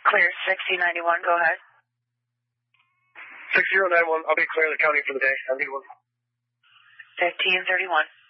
Clear 6091, go ahead. 6091, I'll be clearing the county for the day. I need one. 1531.